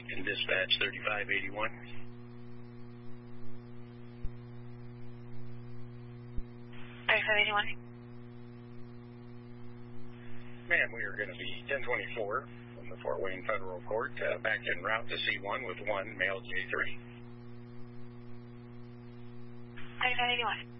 and dispatch 3581. 3581. Ma'am, we are going to be 1024 from the Fort Wayne Federal Court, back en route to C1 with 1 male J3. 3581.